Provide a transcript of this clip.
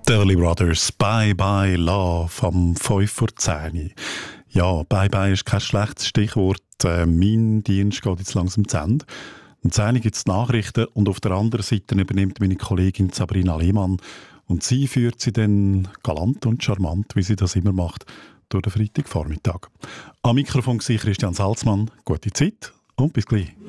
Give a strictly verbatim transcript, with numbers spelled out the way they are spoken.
Die Everly Brothers, Bye Bye Love am fünf vor zehn. Ja, Bye Bye ist kein schlechtes Stichwort. Äh, mein Dienst geht jetzt langsam zu Ende. Um zehn gibt es Nachrichten und auf der anderen Seite übernimmt meine Kollegin Sabrina Lehmann und sie führt sie dann galant und charmant, wie sie das immer macht, durch den Freitagvormittag. Am Mikrofon war Christian Salzmann. Gute Zeit und bis gleich.